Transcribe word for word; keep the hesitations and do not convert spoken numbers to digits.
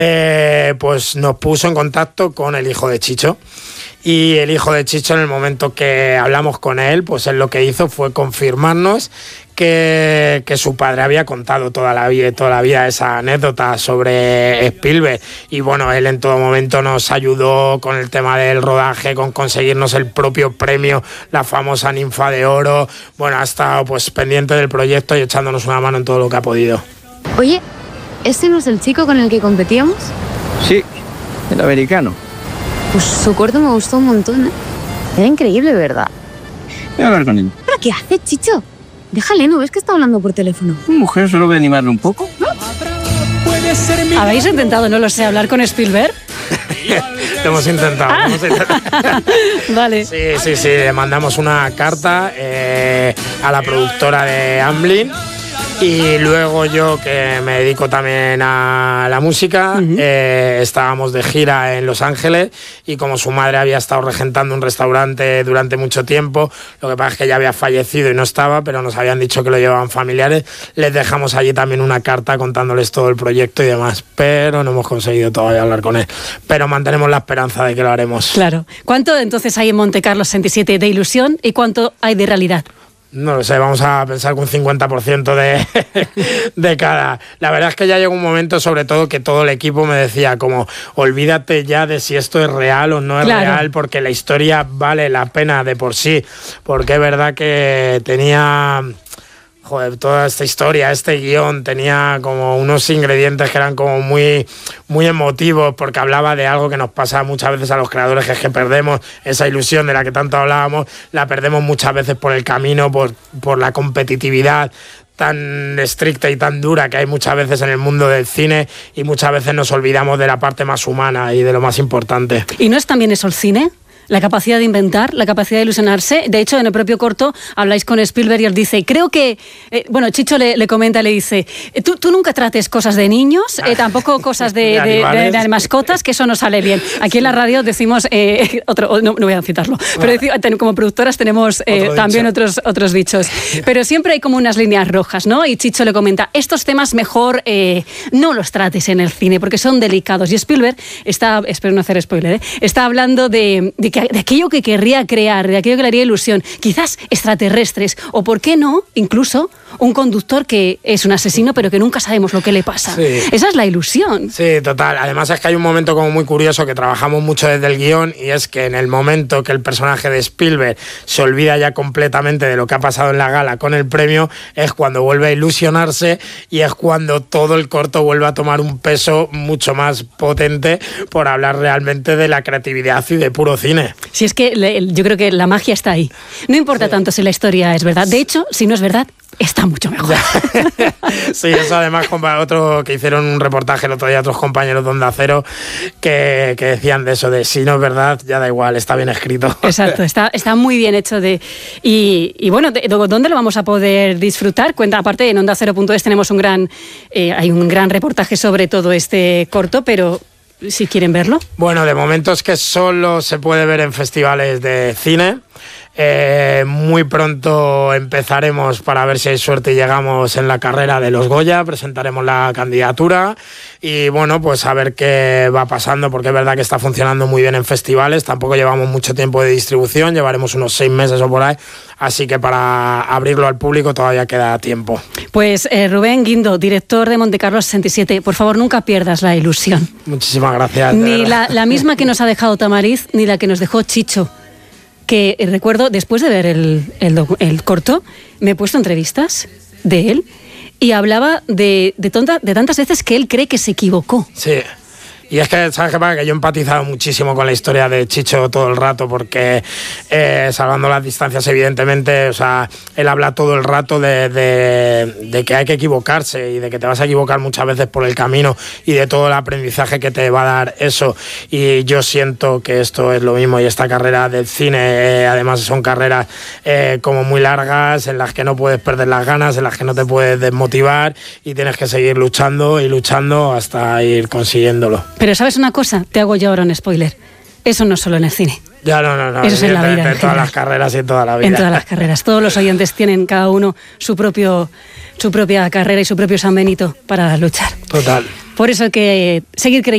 Eh, pues nos puso en contacto con el hijo de Chicho. Y el hijo de Chicho, en el momento que hablamos con él, pues él lo que hizo fue confirmarnos que, que su padre había contado toda la vida, toda la vida esa anécdota sobre Spielberg. Y bueno, él en todo momento nos ayudó con el tema del rodaje, con conseguirnos el propio premio, la famosa Ninfa de Oro. Bueno, ha estado pues pendiente del proyecto y echándonos una mano en todo lo que ha podido. Oye, ¿ese no es el chico con el que competíamos? Sí, el americano. Pues su corto me gustó un montón, ¿eh? Era increíble, ¿verdad? Voy a hablar con él. ¿Pero qué hace, Chicho? Déjale, ¿no ves que está hablando por teléfono? Mujer, solo voy a animarle un poco. ¿Habéis intentado, no lo sé, hablar con Spielberg? Lo hemos intentado. Ah. Lo hemos intentado. Vale. Sí, sí, sí. Le mandamos una carta eh, a la productora de Amblin. Y luego yo, que me dedico también a la música, uh-huh. eh, estábamos de gira en Los Ángeles y como su madre había estado regentando un restaurante durante mucho tiempo, lo que pasa es que ya había fallecido y no estaba, pero nos habían dicho que lo llevaban familiares, les dejamos allí también una carta contándoles todo el proyecto y demás, pero no hemos conseguido todavía hablar con él. Pero mantenemos la esperanza de que lo haremos. Claro. ¿Cuánto entonces hay en Montecarlo sesenta y siete de ilusión y cuánto hay de realidad? No lo sé, vamos a pensar que un cincuenta por ciento de, de cada. La verdad es que ya llegó un momento, sobre todo, que todo el equipo me decía como, olvídate ya de si esto es real o no es claro. real, porque la historia vale la pena de por sí, porque es verdad que tenía... Joder, toda esta historia, este guión tenía como unos ingredientes que eran como muy, muy emotivos, porque hablaba de algo que nos pasa muchas veces a los creadores, que es que perdemos esa ilusión de la que tanto hablábamos, la perdemos muchas veces por el camino, por, por la competitividad tan estricta y tan dura que hay muchas veces en el mundo del cine, y muchas veces nos olvidamos de la parte más humana y de lo más importante. ¿Y no es también eso el cine? La capacidad de inventar, la capacidad de ilusionarse. De hecho, en el propio corto habláis con Spielberg y él dice, creo que... Eh, bueno, Chicho le, le comenta, le dice, ¿tú, tú nunca trates cosas de niños, eh, tampoco cosas de, de, de, de, de mascotas, que eso no sale bien. Aquí en la radio decimos... Eh, otro, no, no voy a citarlo, pero decimos, como productoras tenemos eh, Otro también otros, otros dichos. Pero siempre hay como unas líneas rojas, ¿no? Y Chicho le comenta, estos temas mejor eh, no los trates en el cine, porque son delicados. Y Spielberg está... Espero no hacer spoiler, ¿eh? Está hablando de, de que de aquello que querría crear, de aquello que le haría ilusión, quizás extraterrestres, o por qué no, incluso un conductor que es un asesino pero que nunca sabemos lo que le pasa. Sí. Esa es la ilusión. Sí, total. Además es que hay un momento como muy curioso que trabajamos mucho desde el guión, y es que en el momento que el personaje de Spielberg se olvida ya completamente de lo que ha pasado en la gala con el premio, es cuando vuelve a ilusionarse, y es cuando todo el corto vuelve a tomar un peso mucho más potente por hablar realmente de la creatividad y de puro cine. Si es que le, yo creo que la magia está ahí. No importa sí. tanto si la historia es verdad. De hecho, si no es verdad, está mucho mejor. Sí, eso además, otro que hicieron un reportaje el otro día, otros compañeros de Onda Cero, que, que decían de eso, de si no es verdad, ya da igual, está bien escrito. Exacto, está, está muy bien hecho. De Y, y bueno, de, ¿dónde lo vamos a poder disfrutar? Cuenta, aparte, en onda cero punto es tenemos un gran, eh, hay un gran reportaje sobre todo este corto, pero... si quieren verlo. Bueno, de momento es que solo se puede ver en festivales de cine. Eh, muy pronto empezaremos, para ver si hay suerte y llegamos en la carrera de los Goya, presentaremos la candidatura y bueno, pues a ver qué va pasando, porque es verdad que está funcionando muy bien en festivales, tampoco llevamos mucho tiempo de distribución, llevaremos unos seis meses o por ahí, así que para abrirlo al público todavía queda tiempo. Pues eh, Rubén Guindo, director de Montecarlo sesenta y siete, por favor nunca pierdas la ilusión. Muchísimas gracias. Ni la, la misma que nos ha dejado Tamariz, ni la que nos dejó Chicho. Que eh, recuerdo, después de ver el, el, el corto, me he puesto entrevistas de él y hablaba de, de, tonta, de tantas veces que él cree que se equivocó. Sí. Y es que, ¿sabes qué pasa? Que yo he empatizado muchísimo con la historia de Chicho todo el rato, porque eh, salvando las distancias, evidentemente, o sea, él habla todo el rato de, de, de que hay que equivocarse y de que te vas a equivocar muchas veces por el camino y de todo el aprendizaje que te va a dar eso. Y yo siento que esto es lo mismo, y esta carrera del cine, eh, además son carreras eh, como muy largas, en las que no puedes perder las ganas, en las que no te puedes desmotivar y tienes que seguir luchando y luchando hasta ir consiguiéndolo. Pero ¿sabes una cosa? Te hago yo ahora un spoiler. Eso no es solo en el cine. Ya, no, no, no. Eso es en la vida. En, en todas las carreras y en toda la vida. En todas las carreras. Todos los oyentes tienen cada uno su propio, su propia carrera y su propio San Benito para luchar. Total. Por eso hay que seguir creyendo.